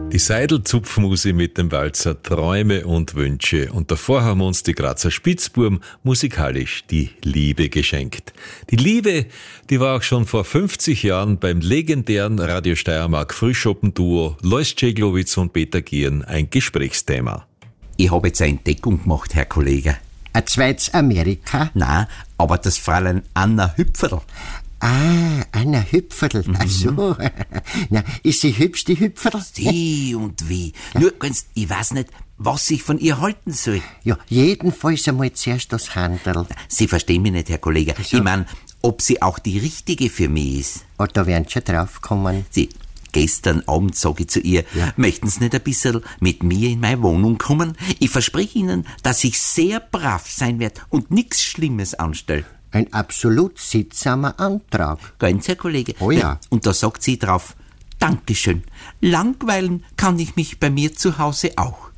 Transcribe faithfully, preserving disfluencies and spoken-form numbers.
Die Seidel-Zupfmusi mit dem Walzer Träume und Wünsche. Und davor haben uns die Grazer Spitzbuben musikalisch die Liebe geschenkt. Die Liebe, die war auch schon vor fünfzig Jahren beim legendären Radio Steiermark Frühschoppen-Duo Lois Ceglowitz und Peter Gieren ein Gesprächsthema. Ich habe jetzt eine Entdeckung gemacht, Herr Kollege. Ein zweites Amerika? Nein, aber das Fräulein Anna Hüpferl. Ah, Anna Hüpferl. Mhm. Ach so. Na, ist sie hübsch, die Hüpferl? Die und wie. Ja. Nur ganz, ich weiß nicht, was ich von ihr halten soll. Ja, jedenfalls einmal zuerst das Handel. Sie verstehen mich nicht, Herr Kollege. So. Ich mein, ob sie auch die richtige für mich ist. Oh, da werden Sie schon draufkommen. Sie, gestern Abend sage ich zu ihr, ja. Möchten Sie nicht ein bisschen mit mir in meine Wohnung kommen? Ich verspreche Ihnen, dass ich sehr brav sein werde und nichts Schlimmes anstelle. Ein absolut sittsamer Antrag. Ganz, Herr Kollege. Oh ja. Und da sagt sie drauf, Dankeschön. Langweilen kann ich mich bei mir zu Hause auch.